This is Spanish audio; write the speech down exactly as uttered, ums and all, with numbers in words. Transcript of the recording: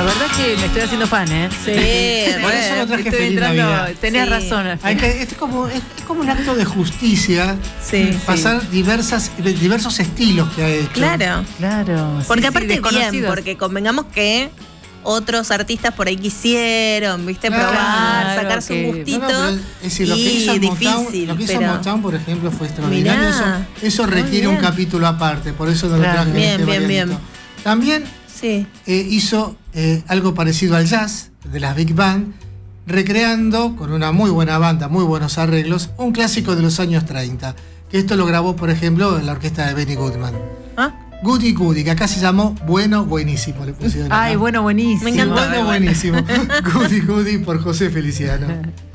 verdad es que me estoy haciendo fan, ¿eh? Sí, por eso lo traje estoy Feliz entrando, Navidad. tenías Sí. razón. Hay que- es, como, es, es como un acto de justicia Sí. pasar diversas, diversos estilos que ha hecho. Claro. Claro. Porque sí, sí, aparte bien, desconocidos. porque convengamos que otros artistas por ahí quisieron, viste, Claro, probar, sacarse que- un gustito. No, no, pero es decir, lo que y hizo el difícil, Motown, lo que hizo pero... Motown, por ejemplo, fue extraordinario. Mirá, eso eso muy requiere un bien. capítulo aparte, por eso no Claro. lo traje en Bien, este bien, variadito. bien. También Sí. eh, hizo eh, algo parecido al jazz de las Big Band, recreando con una muy buena banda, muy buenos arreglos, un clásico de los años treinta. Que esto lo grabó, por ejemplo, en la orquesta de Benny Goodman. ¿Ah? Goody Goody, que acá se llamó Bueno Buenísimo, le pusieron acá. Ay, bueno, buenísimo. Me encantó. Bueno Buenísimo. Goody Goody por José Feliciano.